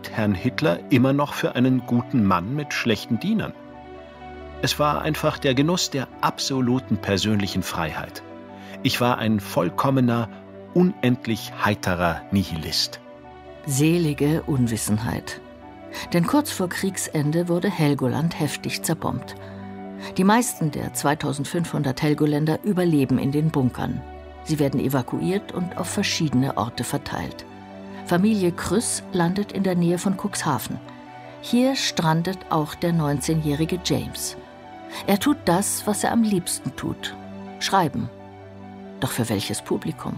hielt Herrn Hitler immer noch für einen guten Mann mit schlechten Dienern. Es war einfach der Genuss der absoluten persönlichen Freiheit. Ich war ein vollkommener, unendlich heiterer Nihilist. Selige Unwissenheit. Denn kurz vor Kriegsende wurde Helgoland heftig zerbombt. Die meisten der 2500 Helgoländer überleben in den Bunkern. Sie werden evakuiert und auf verschiedene Orte verteilt. Familie Krüss landet in der Nähe von Cuxhaven. Hier strandet auch der 19-jährige James. Er tut das, was er am liebsten tut: schreiben. Doch für welches Publikum?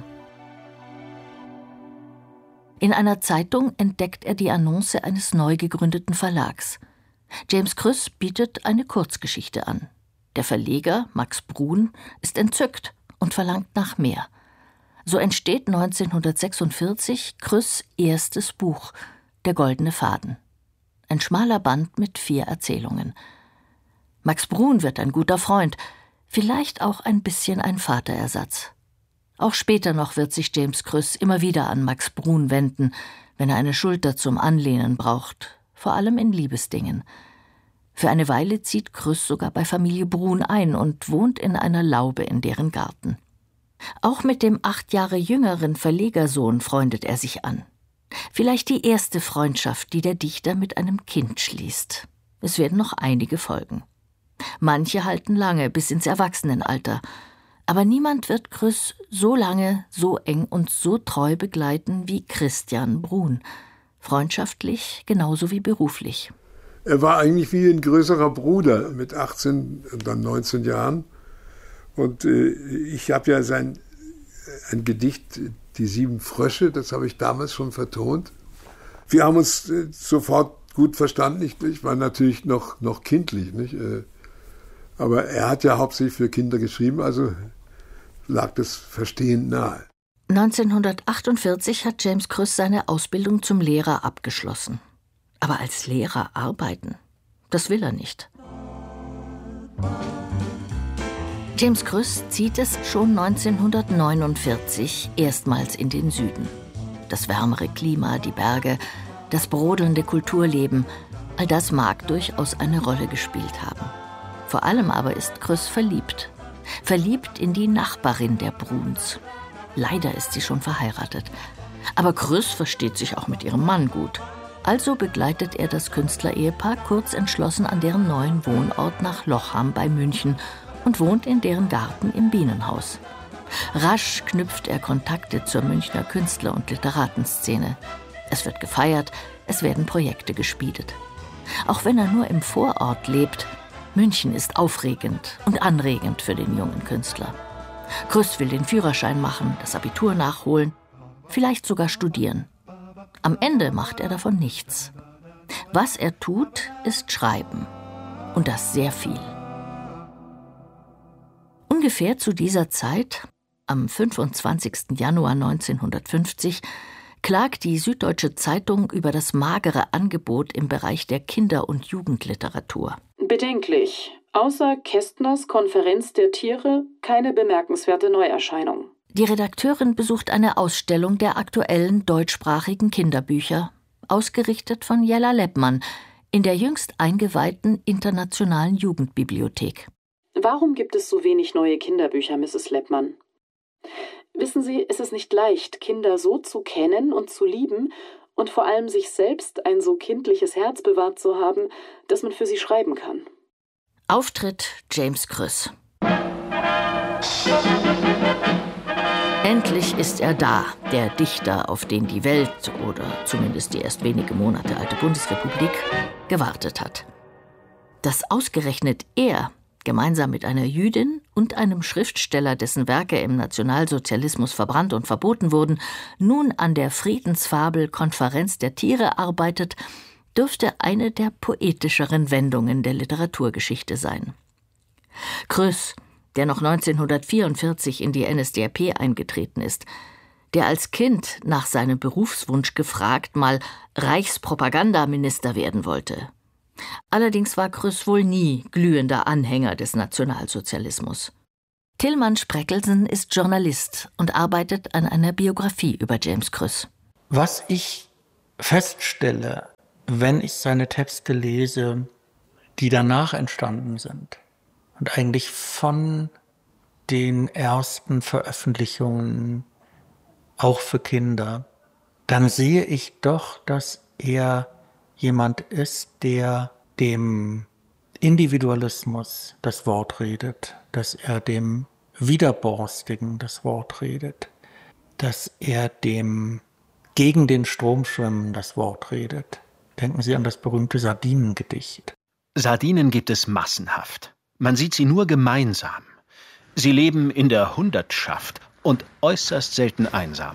In einer Zeitung entdeckt er die Annonce eines neu gegründeten Verlags. James Krüss bietet eine Kurzgeschichte an. Der Verleger, Max Bruhn, ist entzückt und verlangt nach mehr. So entsteht 1946 Krüss' erstes Buch, Der goldene Faden. Ein schmaler Band mit 4 Erzählungen. Max Bruhn wird ein guter Freund, vielleicht auch ein bisschen ein Vaterersatz. Auch später noch wird sich James Krüss immer wieder an Max Bruhn wenden, wenn er eine Schulter zum Anlehnen braucht, vor allem in Liebesdingen. Für eine Weile zieht Krüss sogar bei Familie Bruhn ein und wohnt in einer Laube in deren Garten. Auch mit dem 8 Jahre jüngeren Verlegersohn freundet er sich an. Vielleicht die erste Freundschaft, die der Dichter mit einem Kind schließt. Es werden noch einige folgen. Manche halten lange, bis ins Erwachsenenalter. Aber niemand wird Krüss so lange, so eng und so treu begleiten wie Christian Bruhn. Freundschaftlich genauso wie beruflich. Er war eigentlich wie ein größerer Bruder mit 18 und dann 19 Jahren. Und ich habe ja ein Gedicht, Die 7 Frösche, das habe ich damals schon vertont. Wir haben uns sofort gut verstanden. Ich war natürlich noch kindlich, nicht? Aber er hat ja hauptsächlich für Kinder geschrieben, also lag das Verstehen nahe. 1948 hat James Krüss seine Ausbildung zum Lehrer abgeschlossen. Aber als Lehrer arbeiten, das will er nicht. James Krüss zieht es schon 1949 erstmals in den Süden. Das wärmere Klima, die Berge, das brodelnde Kulturleben, all das mag durchaus eine Rolle gespielt haben. Vor allem aber ist Krüss verliebt. Verliebt in die Nachbarin der Bruhns. Leider ist sie schon verheiratet. Aber Krüss versteht sich auch mit ihrem Mann gut. Also begleitet er das Künstlerehepaar kurz entschlossen an deren neuen Wohnort nach Lochham bei München und wohnt in deren Garten im Bienenhaus. Rasch knüpft er Kontakte zur Münchner Künstler- und Literatenszene. Es wird gefeiert, es werden Projekte geschmiedet. Auch wenn er nur im Vorort lebt, München ist aufregend und anregend für den jungen Künstler. Krüss will den Führerschein machen, das Abitur nachholen, vielleicht sogar studieren. Am Ende macht er davon nichts. Was er tut, ist schreiben. Und das sehr viel. Ungefähr zu dieser Zeit, am 25. Januar 1950, klagt die Süddeutsche Zeitung über das magere Angebot im Bereich der Kinder- und Jugendliteratur. Bedenklich. Außer Kästners Konferenz der Tiere keine bemerkenswerte Neuerscheinung. Die Redakteurin besucht eine Ausstellung der aktuellen deutschsprachigen Kinderbücher, ausgerichtet von Jella Leppmann, in der jüngst eingeweihten Internationalen Jugendbibliothek. Warum gibt es so wenig neue Kinderbücher, Mrs. Leppmann? Wissen Sie, es ist nicht leicht, Kinder so zu kennen und zu lieben und vor allem sich selbst ein so kindliches Herz bewahrt zu haben, dass man für sie schreiben kann. Auftritt James Krüss. Endlich ist er da, der Dichter, auf den die Welt, oder zumindest die erst wenige Monate alte Bundesrepublik, gewartet hat. Dass ausgerechnet er, gemeinsam mit einer Jüdin und einem Schriftsteller, dessen Werke im Nationalsozialismus verbrannt und verboten wurden, nun an der Friedensfabel Konferenz der Tiere arbeitet, dürfte eine der poetischeren Wendungen der Literaturgeschichte sein. Krüss, der noch 1944 in die NSDAP eingetreten ist, der als Kind nach seinem Berufswunsch gefragt mal Reichspropagandaminister werden wollte. Allerdings war Krüss wohl nie glühender Anhänger des Nationalsozialismus. Tilman Spreckelsen ist Journalist und arbeitet an einer Biografie über James Krüss. Was ich feststelle, wenn ich seine Texte lese, die danach entstanden sind und eigentlich von den ersten Veröffentlichungen auch für Kinder, dann sehe ich doch, dass er jemand ist, der dem Individualismus das Wort redet, dass er dem Widerborstigen das Wort redet, dass er dem gegen den Strom schwimmen das Wort redet. Denken Sie an das berühmte Sardinengedicht. Sardinen gibt es massenhaft. Man sieht sie nur gemeinsam. Sie leben in der Hundertschaft und äußerst selten einsam.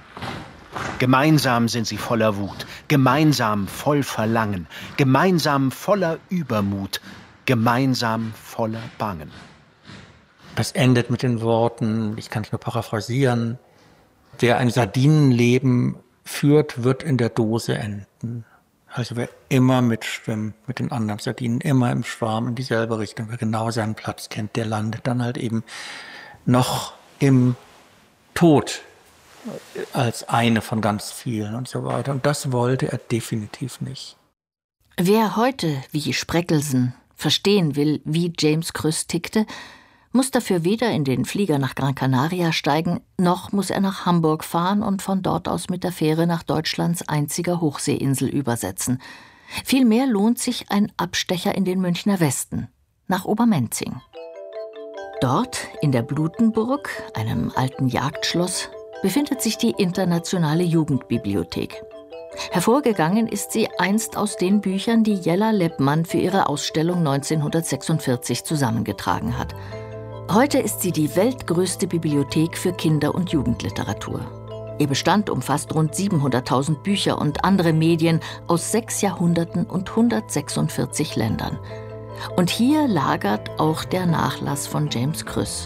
Gemeinsam sind sie voller Wut, gemeinsam voll Verlangen, gemeinsam voller Übermut, gemeinsam voller Bangen. Das endet mit den Worten, ich kann es nur paraphrasieren, wer ein Sardinenleben führt, wird in der Dose enden. Also wer immer mitschwimmt mit den anderen Sardinen, immer im Schwarm in dieselbe Richtung, wer genau seinen Platz kennt, der landet dann halt eben noch im Tod als eine von ganz vielen und so weiter. Und das wollte er definitiv nicht. Wer heute, wie Spreckelsen, verstehen will, wie James Krüss tickte, muss dafür weder in den Flieger nach Gran Canaria steigen, noch muss er nach Hamburg fahren und von dort aus mit der Fähre nach Deutschlands einziger Hochseeinsel übersetzen. Vielmehr lohnt sich ein Abstecher in den Münchner Westen, nach Obermenzing. Dort, in der Blutenburg, einem alten Jagdschloss, befindet sich die Internationale Jugendbibliothek. Hervorgegangen ist sie einst aus den Büchern, die Jella Leppmann für ihre Ausstellung 1946 zusammengetragen hat. Heute ist sie die weltgrößte Bibliothek für Kinder- und Jugendliteratur. Ihr Bestand umfasst rund 700.000 Bücher und andere Medien aus 6 Jahrhunderten und 146 Ländern. Und hier lagert auch der Nachlass von James Krüss.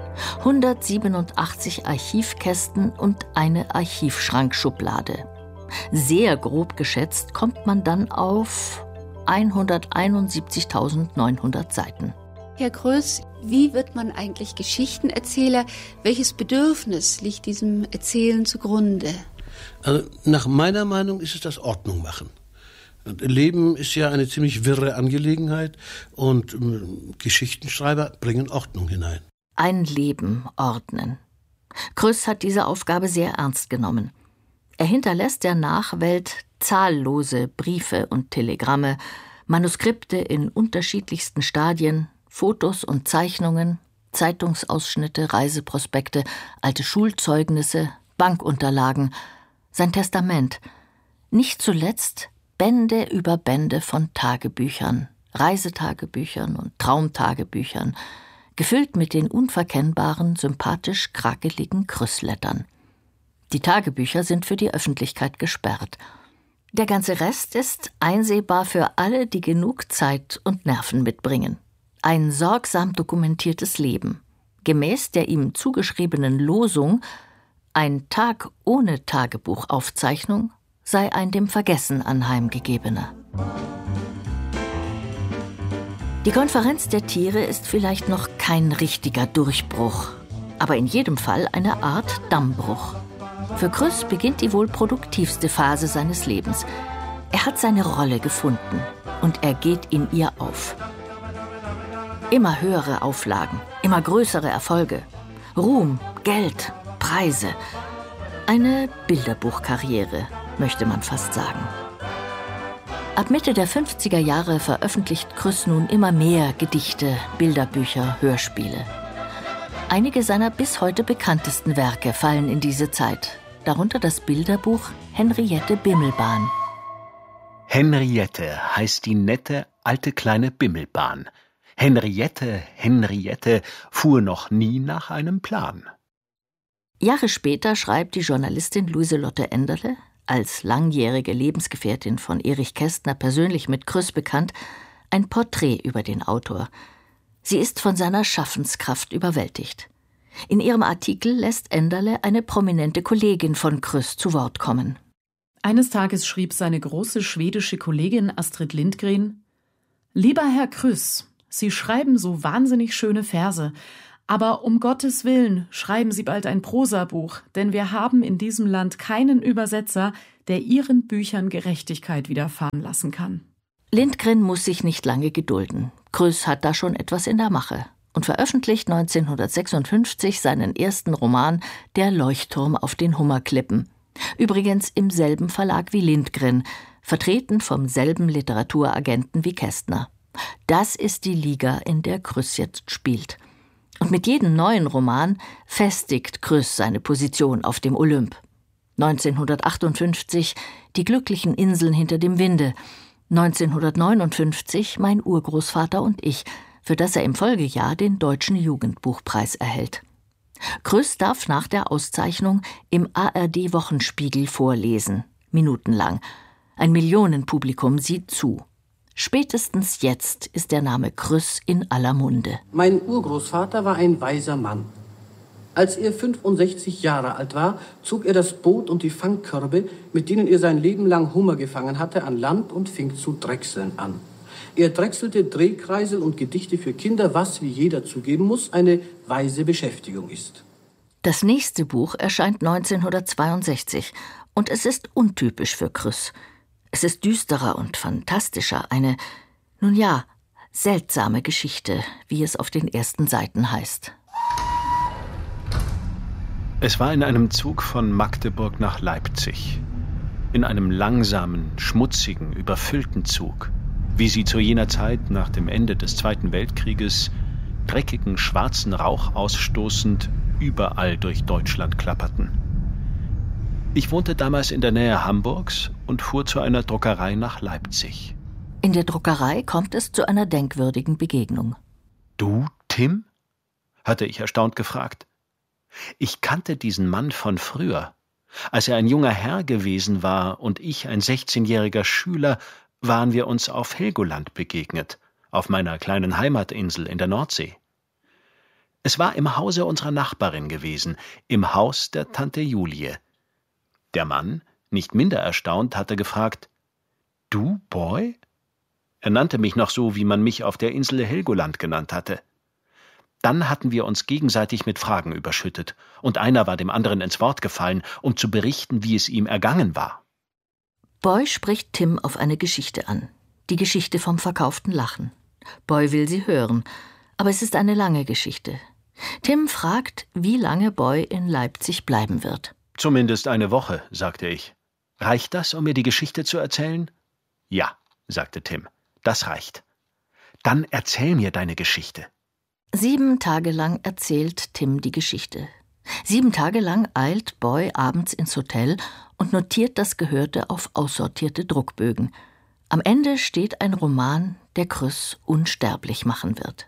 187 Archivkästen und eine Archivschrankschublade. Sehr grob geschätzt kommt man dann auf 171.900 Seiten. Herr Krüss, wie wird man eigentlich Geschichtenerzähler? Welches Bedürfnis liegt diesem Erzählen zugrunde? Also nach meiner Meinung ist es das Ordnung machen. Leben ist ja eine ziemlich wirre Angelegenheit und Geschichtenschreiber bringen Ordnung hinein. Ein Leben ordnen. Krüss hat diese Aufgabe sehr ernst genommen. Er hinterlässt der Nachwelt zahllose Briefe und Telegramme, Manuskripte in unterschiedlichsten Stadien, Fotos und Zeichnungen, Zeitungsausschnitte, Reiseprospekte, alte Schulzeugnisse, Bankunterlagen, sein Testament. Nicht zuletzt Bände über Bände von Tagebüchern, Reisetagebüchern und Traumtagebüchern, gefüllt mit den unverkennbaren, sympathisch krakeligen Krüsslettern. Die Tagebücher sind für die Öffentlichkeit gesperrt. Der ganze Rest ist einsehbar für alle, die genug Zeit und Nerven mitbringen. Ein sorgsam dokumentiertes Leben, gemäß der ihm zugeschriebenen Losung, ein Tag ohne Tagebuchaufzeichnung sei ein dem Vergessen anheimgegebener. Die Konferenz der Tiere ist vielleicht noch kein richtiger Durchbruch, aber in jedem Fall eine Art Dammbruch. Für Krüss beginnt die wohl produktivste Phase seines Lebens. Er hat seine Rolle gefunden und er geht in ihr auf. Immer höhere Auflagen, immer größere Erfolge, Ruhm, Geld, Preise. Eine Bilderbuchkarriere, möchte man fast sagen. Ab Mitte der 50er Jahre veröffentlicht Krüss nun immer mehr Gedichte, Bilderbücher, Hörspiele. Einige seiner bis heute bekanntesten Werke fallen in diese Zeit, darunter das Bilderbuch Henriette Bimmelbahn. Henriette heißt die nette, alte kleine Bimmelbahn. Henriette fuhr noch nie nach einem Plan. Jahre später schreibt die Journalistin Luise-Lotte Enderle, als langjährige Lebensgefährtin von Erich Kästner persönlich mit Krüss bekannt, ein Porträt über den Autor. Sie ist von seiner Schaffenskraft überwältigt. In ihrem Artikel lässt Enderle eine prominente Kollegin von Krüss zu Wort kommen. Eines Tages schrieb seine große schwedische Kollegin Astrid Lindgren: »Lieber Herr Krüss, Sie schreiben so wahnsinnig schöne Verse, aber um Gottes Willen schreiben Sie bald ein Prosabuch, denn wir haben in diesem Land keinen Übersetzer, der ihren Büchern Gerechtigkeit widerfahren lassen kann. Lindgren muss sich nicht lange gedulden. Krüss hat da schon etwas in der Mache und veröffentlicht 1956 seinen ersten Roman »Der Leuchtturm auf den Hummerklippen«. Übrigens im selben Verlag wie Lindgren, vertreten vom selben Literaturagenten wie Kästner. Das ist die Liga, in der Krüss jetzt spielt. Und mit jedem neuen Roman festigt Krüss seine Position auf dem Olymp. 1958 »Die glücklichen Inseln hinter dem Winde«, 1959 »Mein Urgroßvater und ich«, für das er im Folgejahr den Deutschen Jugendbuchpreis erhält. Krüss darf nach der Auszeichnung im ARD-Wochenspiegel vorlesen, minutenlang. Ein Millionenpublikum sieht zu. Spätestens jetzt ist der Name Krüss in aller Munde. Mein Urgroßvater war ein weiser Mann. Als er 65 Jahre alt war, zog er das Boot und die Fangkörbe, mit denen er sein Leben lang Hummer gefangen hatte, an Land und fing zu drechseln an. Er drechselte Drehkreisel und Gedichte für Kinder, was, wie jeder zugeben muss, eine weise Beschäftigung ist. Das nächste Buch erscheint 1962 und es ist untypisch für Krüss. Es ist düsterer und fantastischer, eine, nun ja, seltsame Geschichte, wie es auf den ersten Seiten heißt. Es war in einem Zug von Magdeburg nach Leipzig. In einem langsamen, schmutzigen, überfüllten Zug, wie sie zu jener Zeit nach dem Ende des Zweiten Weltkrieges dreckigen, schwarzen Rauch ausstoßend überall durch Deutschland klapperten. Ich wohnte damals in der Nähe Hamburgs und fuhr zu einer Druckerei nach Leipzig. In der Druckerei kommt es zu einer denkwürdigen Begegnung. »Du, Tim?« hatte ich erstaunt gefragt. Ich kannte diesen Mann von früher. Als er ein junger Herr gewesen war und ich ein 16-jähriger Schüler, waren wir uns auf Helgoland begegnet, auf meiner kleinen Heimatinsel in der Nordsee. Es war im Hause unserer Nachbarin gewesen, im Haus der Tante Julie. Der Mann, nicht minder erstaunt, hatte gefragt, »Du, Boy?« Er nannte mich noch so, wie man mich auf der Insel Helgoland genannt hatte. Dann hatten wir uns gegenseitig mit Fragen überschüttet, und einer war dem anderen ins Wort gefallen, um zu berichten, wie es ihm ergangen war. Boy spricht Tim auf eine Geschichte an, die Geschichte vom verkauften Lachen. Boy will sie hören, aber es ist eine lange Geschichte. Tim fragt, wie lange Boy in Leipzig bleiben wird. »Zumindest eine Woche«, sagte ich. »Reicht das, um mir die Geschichte zu erzählen?« »Ja«, sagte Tim, »das reicht. Dann erzähl mir deine Geschichte.« 7 Tage lang erzählt Tim die Geschichte. 7 Tage lang eilt Boy abends ins Hotel und notiert das Gehörte auf aussortierte Druckbögen. Am Ende steht ein Roman, der Krüss unsterblich machen wird.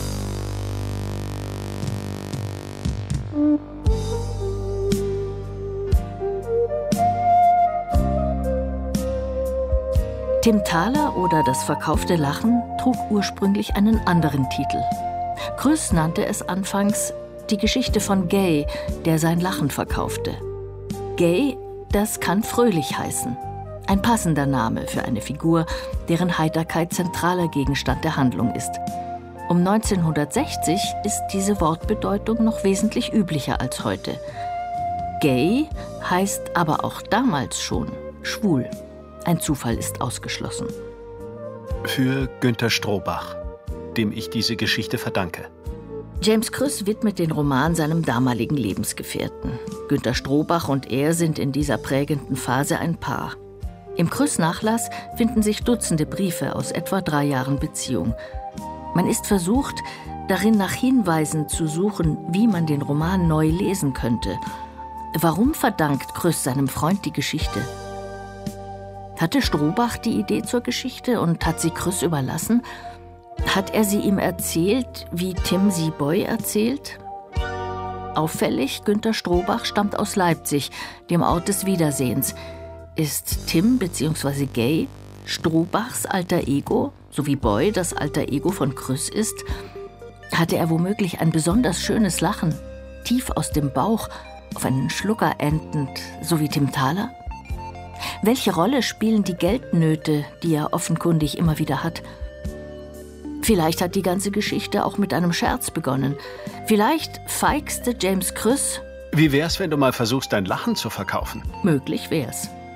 Tim Thaler oder Das verkaufte Lachen trug ursprünglich einen anderen Titel. Krüss nannte es anfangs die Geschichte von Gay, der sein Lachen verkaufte. Gay, das kann fröhlich heißen. Ein passender Name für eine Figur, deren Heiterkeit zentraler Gegenstand der Handlung ist. Um 1960 ist diese Wortbedeutung noch wesentlich üblicher als heute. Gay heißt aber auch damals schon schwul. Ein Zufall ist ausgeschlossen. Für Günter Strohbach, dem ich diese Geschichte verdanke. James Krüss widmet den Roman seinem damaligen Lebensgefährten. Günter Strohbach und er sind in dieser prägenden Phase ein Paar. Im Krüss-Nachlass finden sich Dutzende Briefe aus etwa 3 Jahren Beziehung. Man ist versucht, darin nach Hinweisen zu suchen, wie man den Roman neu lesen könnte. Warum verdankt Krüss seinem Freund die Geschichte? Hatte Strohbach die Idee zur Geschichte und hat sie Krüss überlassen? Hat er sie ihm erzählt, wie Tim sie Boy erzählt? Auffällig, Günter Strohbach stammt aus Leipzig, dem Ort des Wiedersehens. Ist Tim bzw. Gay Strohbachs alter Ego, so wie Boy das alter Ego von Krüss ist? Hatte er womöglich ein besonders schönes Lachen, tief aus dem Bauch, auf einen Schlucker endend, so wie Tim Thaler? Welche Rolle spielen die Geldnöte, die er offenkundig immer wieder hat? Vielleicht hat die ganze Geschichte auch mit einem Scherz begonnen. Vielleicht feixte James Krüss. Wie wär's, wenn du mal versuchst, dein Lachen zu verkaufen? Möglich wär's.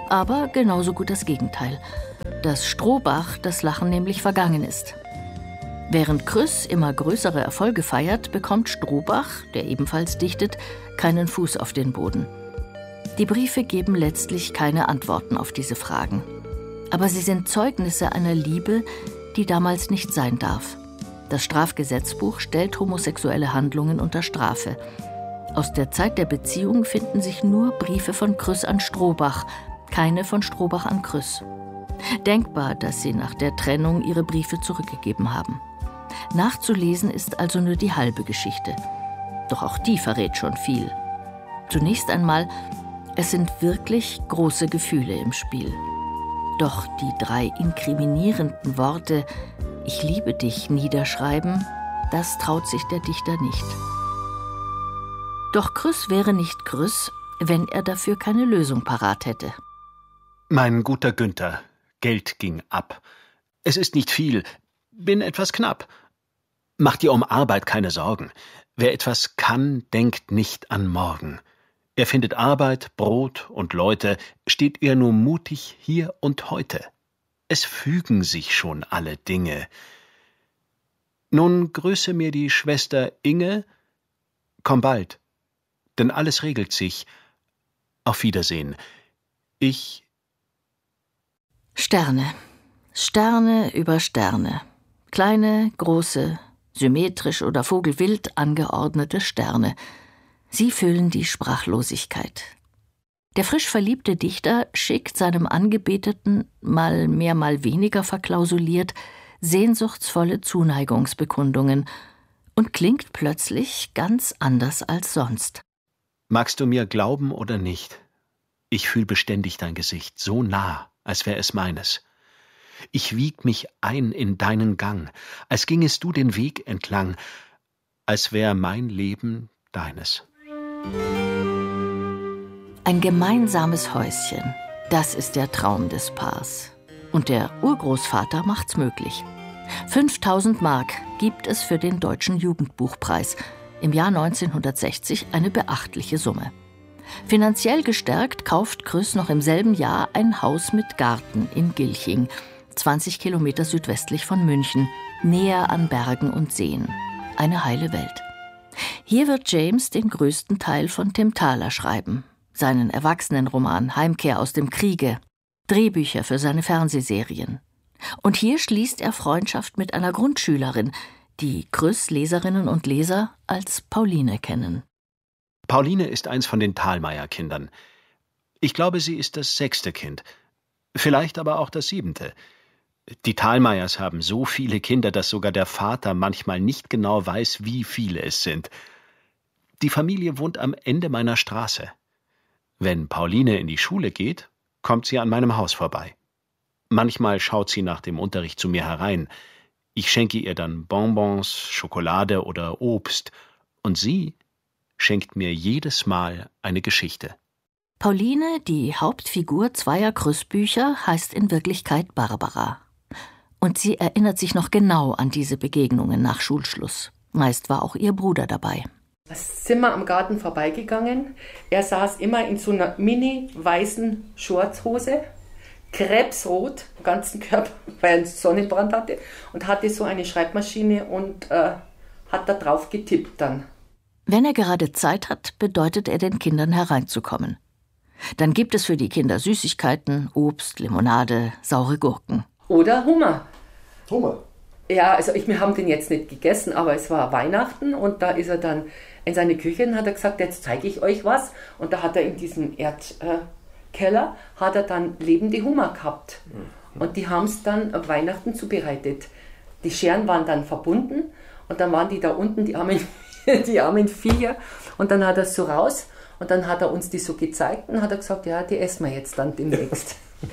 Aber genauso gut das Gegenteil, dass Strohbach das Lachen nämlich vergangen ist. Während Krüss immer größere Erfolge feiert, bekommt Strohbach, der ebenfalls dichtet, keinen Fuß auf den Boden. Die Briefe geben letztlich keine Antworten auf diese Fragen. Aber sie sind Zeugnisse einer Liebe, die damals nicht sein darf. Das Strafgesetzbuch stellt homosexuelle Handlungen unter Strafe. Aus der Zeit der Beziehung finden sich nur Briefe von Krüss an Strohbach, keine von Strohbach an Krüss. Denkbar, dass sie nach der Trennung ihre Briefe zurückgegeben haben. Nachzulesen ist also nur die halbe Geschichte. Doch auch die verrät schon viel. Zunächst einmal, es sind wirklich große Gefühle im Spiel. Doch die 3 inkriminierenden Worte »Ich liebe dich« niederschreiben, das traut sich der Dichter nicht. Doch Krüss wäre nicht Krüss, wenn er dafür keine Lösung parat hätte. Mein guter Günther, Geld ging ab. Es ist nicht viel, bin etwas knapp. Mach dir um Arbeit keine Sorgen. Wer etwas kann, denkt nicht an morgen. Er findet Arbeit, Brot und Leute, steht er nur mutig hier und heute. Es fügen sich schon alle Dinge. Nun grüße mir die Schwester Inge. Komm bald, denn alles regelt sich. Auf Wiedersehen. Sterne. Sterne über Sterne. Kleine, große, symmetrisch oder vogelwild angeordnete Sterne. Sie füllen die Sprachlosigkeit. Der frisch verliebte Dichter schickt seinem Angebeteten, mal mehr, mal weniger verklausuliert, sehnsuchtsvolle Zuneigungsbekundungen und klingt plötzlich ganz anders als sonst. Magst du mir glauben oder nicht? Ich fühl beständig dein Gesicht, so nah, als wär es meines. Ich wieg mich ein in deinen Gang, als gingest du den Weg entlang, als wär mein Leben deines. Ein gemeinsames Häuschen, das ist der Traum des Paars. Und der Urgroßvater macht's möglich. 5.000 Mark gibt es für den Deutschen Jugendbuchpreis. Im Jahr 1960 eine beachtliche Summe. Finanziell gestärkt kauft Krüss noch im selben Jahr ein Haus mit Garten in Gilching, 20 Kilometer südwestlich von München, näher an Bergen und Seen. Eine heile Welt. Hier wird James den größten Teil von Tim Thaler schreiben. Seinen Erwachsenenroman Heimkehr aus dem Kriege, Drehbücher für seine Fernsehserien. Und hier schließt er Freundschaft mit einer Grundschülerin, die Krüss Leserinnen und Leser als Pauline kennen. Pauline ist eins von den Thalmeier-Kindern. Ich glaube, sie ist das 6. Kind. Vielleicht aber auch das 7. Die Thalmeiers haben so viele Kinder, dass sogar der Vater manchmal nicht genau weiß, wie viele es sind. Die Familie wohnt am Ende meiner Straße. Wenn Pauline in die Schule geht, kommt sie an meinem Haus vorbei. Manchmal schaut sie nach dem Unterricht zu mir herein. Ich schenke ihr dann Bonbons, Schokolade oder Obst. Und sie schenkt mir jedes Mal eine Geschichte. Pauline, die Hauptfigur zweier Krüss-Bücher, heißt in Wirklichkeit Barbara. Und sie erinnert sich noch genau an diese Begegnungen nach Schulschluss. Meist war auch ihr Bruder dabei. Da sind wir am Garten vorbeigegangen. Er saß immer in so einer mini-weißen Shortshose, krebsrot, am ganzen Körper, weil er einen Sonnenbrand hatte, und hatte so eine Schreibmaschine und hat da drauf getippt dann. Wenn er gerade Zeit hat, bedeutet er den Kindern hereinzukommen. Dann gibt es für die Kinder Süßigkeiten, Obst, Limonade, saure Gurken. Oder Hummer. Hummer? Ja, also wir haben den jetzt nicht gegessen, aber es war Weihnachten und da ist er dann in seine Küche und hat er gesagt, jetzt zeige ich euch was. Und da hat er in diesem Erdkeller, hat er dann lebende Hummer gehabt. Und die haben es dann Weihnachten zubereitet. Die Scheren waren dann verbunden und dann waren die da unten, die armen Viecher. Und dann hat er es so raus und dann hat er uns die so gezeigt und hat er gesagt, ja, die essen wir jetzt dann demnächst.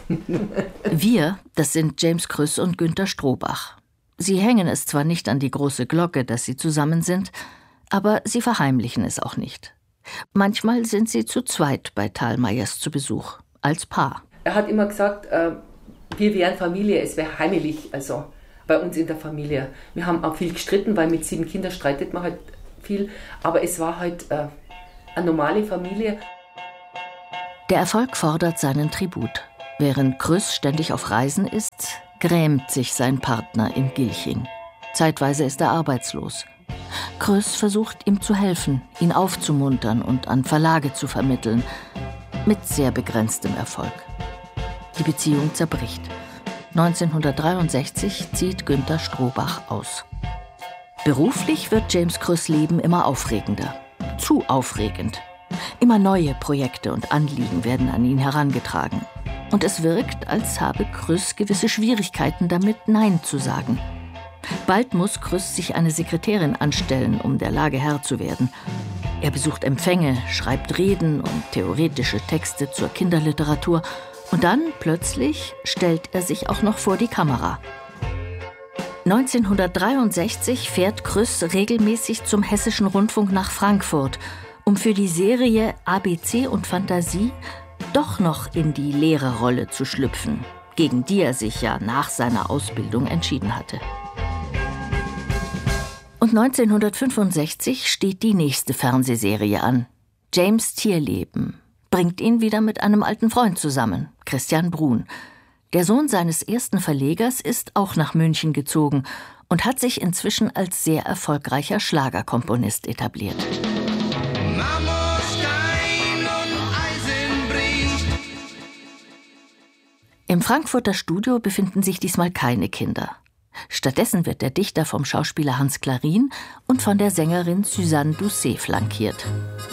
Wir, das sind James Krüss und Günter Strohbach. Sie hängen es zwar nicht an die große Glocke, dass sie zusammen sind, aber sie verheimlichen es auch nicht. Manchmal sind sie zu zweit bei Thalmeiers zu Besuch, als Paar. Er hat immer gesagt, wir wären Familie, es wäre heimelig, also bei uns in der Familie. Wir haben auch viel gestritten, weil mit 7 Kindern streitet man halt viel, aber es war halt eine normale Familie. Der Erfolg fordert seinen Tribut. Während Krüss ständig auf Reisen ist, grämt sich sein Partner in Gilching. Zeitweise ist er arbeitslos. Krüss versucht, ihm zu helfen, ihn aufzumuntern und an Verlage zu vermitteln. Mit sehr begrenztem Erfolg. Die Beziehung zerbricht. 1963 zieht Günter Strohbach aus. Beruflich wird James Krüss' Leben immer aufregender. Zu aufregend. Immer neue Projekte und Anliegen werden an ihn herangetragen. Und es wirkt, als habe Krüss gewisse Schwierigkeiten damit, Nein zu sagen. Bald muss Krüss sich eine Sekretärin anstellen, um der Lage Herr zu werden. Er besucht Empfänge, schreibt Reden und theoretische Texte zur Kinderliteratur. Und dann, plötzlich, stellt er sich auch noch vor die Kamera. 1963 fährt Krüss regelmäßig zum Hessischen Rundfunk nach Frankfurt, um für die Serie ABC und Fantasie doch noch in die Lehrerrolle zu schlüpfen, gegen die er sich ja nach seiner Ausbildung entschieden hatte. Und 1965 steht die nächste Fernsehserie an. James' Tierleben bringt ihn wieder mit einem alten Freund zusammen, Christian Bruhn. Der Sohn seines ersten Verlegers ist auch nach München gezogen und hat sich inzwischen als sehr erfolgreicher Schlagerkomponist etabliert. Im Frankfurter Studio befinden sich diesmal keine Kinder. Stattdessen wird der Dichter vom Schauspieler Hans Clarin und von der Sängerin Suzanne Doucet flankiert.